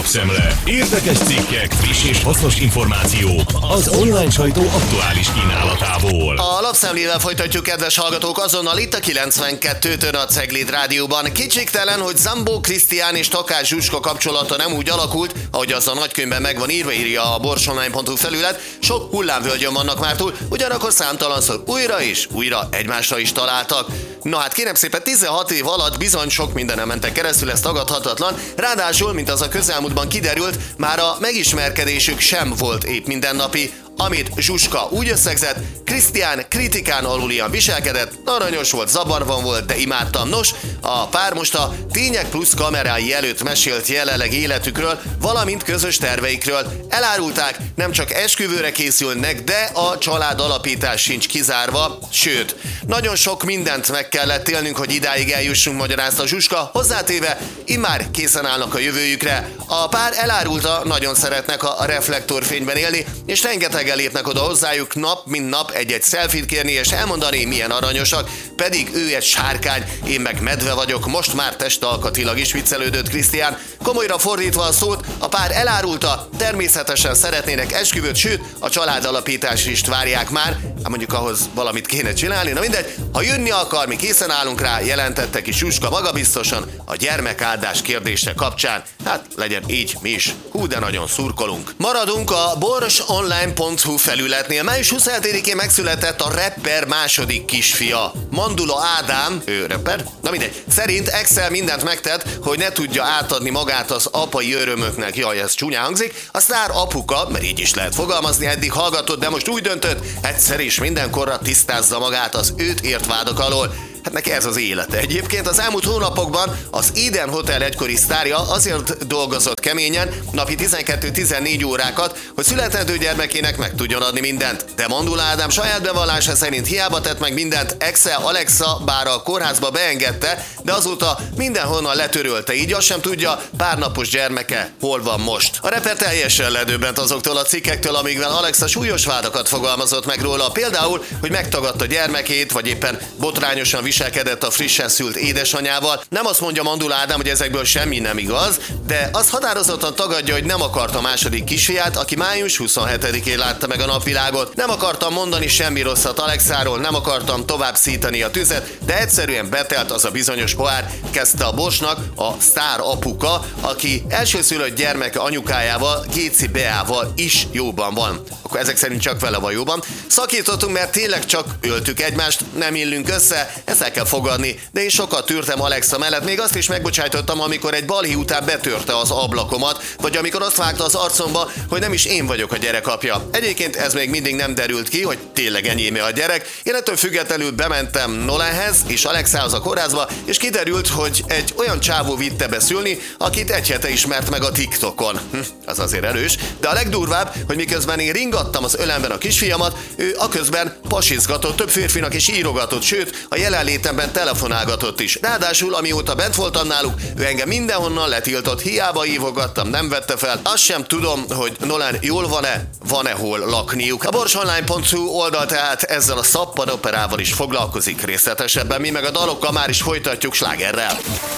Lapszemle. Érdekes cikkek, friss és hasznos információk az online sajtó aktuális kínálatából. A Lapszemlével folytatjuk, kedves hallgatók, azonnal itt a 92-től a Cegléd Rádióban. Kétségtelen, hogy Zambó Krisztián és Takács Zsuska kapcsolata nem úgy alakult, ahogy az a nagykönyvben megvan írja a borsonline.hu felület. Sok hullámvölgyön vannak már túl, ugyanakkor számtalanszor újra és újra egymásra is találtak. Na hát kérem szépen, 16 év alatt bizony sok mindenem mentek keresztül, ez tagadhatatlan. Ráadásul, mint az a közelmúltban kiderült, már a megismerkedésük sem volt épp mindennapi. Amit Zsuska úgy összegzett, Krisztián kritikán alulian viselkedett, aranyos volt, zabarban volt, de imádtam. Nos, a pár most a Tények Plusz kamerái előtt mesélt jelenleg életükről, valamint közös terveikről. Elárulták, nem csak esküvőre készülnek, de a családalapítás sincs kizárva, sőt, nagyon sok mindent meg kellett élnünk, hogy idáig eljussunk, magyarázta Zsuska, hozzátéve, immár készen állnak a jövőjükre. A pár elárulta, nagyon szeretnek a reflektorfényben élni, és rengeteg lépnek oda hozzájuk nap, mint nap egy-egy selfie-t kérni és elmondani, milyen aranyosak, pedig ő egy sárkány, én meg medve vagyok, most már testalkatilag is, viccelődött Krisztián. Komolyra fordítva a szót, a pár elárulta, természetesen szeretnének esküvőt, sőt, a családalapítást is várják már, mondjuk ahhoz valamit kéne csinálni, na mindegy, ha jönni akar, mi készen állunk rá, jelentette ki Zsuska magabiztosan a gyermekáldás kérdése kapcsán. Hát legyen így, mi is. Hú, de nagyon szurkolunk. Maradunk a borsonline.hu felületnél. Május 27-én megszületett a rapper második kisfia. Mandula Ádám, ő rapper, na mindegy, szerint Excel mindent megtett, hogy ne tudja átadni magát az apai örömöknek. Jaj, ez csúnya hangzik. A sztár apuka, mert így is lehet fogalmazni, eddig hallgatott, de most úgy döntött, egyszer és mindenkorra tisztázza magát az őt ért vádak alól. Hát neki ez az élete. Egyébként az elmúlt hónapokban az Eden Hotel egykori sztárja azért dolgozott keményen, napi 12-14 órákat, hogy születendő gyermekének meg tudjon adni mindent. De Mandula Ádám saját bevallása szerint hiába tett meg mindent, Excel Alexa bár a kórházba beengedte, de azóta mindenhonnan letörölte, így azt sem tudja, pár napos gyermeke hol van most. A rapper teljesen ledöbbent azoktól a cikkektől, amikben Alexa súlyos vádakat fogalmazott meg róla, például, hogy megtagadta gyermekét, vagy éppen botrányosan viselkedett a frissen szült édesanyával. Nem azt mondja Mandula Ádám, hogy ezekből semmi nem igaz, de azt határozottan tagadja, hogy nem akarta a második kisfiát, aki május 27-én látta meg a napvilágot. Nem akartam mondani semmi rosszat Alexáról, nem akartam tovább szítani a tüzet, de egyszerűen betelt az a bizonyos pohár, kezdte a Borsnak a sztár apuka, aki elsőszülött gyermeke anyukájával, Géci Beával is jóban van. Akkor ezek szerint csak vele van jóban. Szakítottunk, mert tényleg csak öltük egymást, nem illünk össze, ezt el kell fogadni, de én sokat tűrtem Alexa mellett, még azt is megbocsájtottam, amikor egy balhé után betörte az ablakomat, vagy amikor azt vágta az arcomba, hogy nem is én vagyok a gyerek apja. Egyébként ez még mindig nem derült ki, hogy tényleg enyémé a gyerek. Én ettől függetlenül bementem Nolanhez és Alexához a kórházba, és kiderült, hogy egy olyan csávó vitte be szülni, akit egy hete ismert meg a TikTokon. Az azért erős, de a legdurvább, hogy miközben én ringattam az ölemben a kisfiamat, ő aközben pasizgatott, több férfinak is írogatott, sőt, a jelenlétemben telefonálgatott is. Ráadásul, amióta bent voltam náluk, ő engem mindenhonnan letiltott, hiába hívogattam, nem vette fel. Azt sem tudom, hogy Nolan jól van-e hol lakniuk. A borsonline.hu oldal tehát ezzel a szappanoperával is foglalkozik részletesebben, mi meg a dalokkal már is folytatjuk slágerrel.